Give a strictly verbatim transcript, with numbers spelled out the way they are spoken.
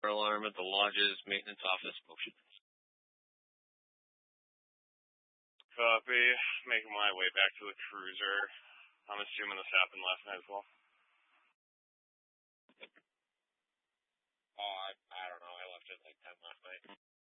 alarm at the lodge's maintenance office motion. Copy. Making my way back to the cruiser. I'm assuming this happened last night as well. Oh, I, I don't know. I left it like ten last night.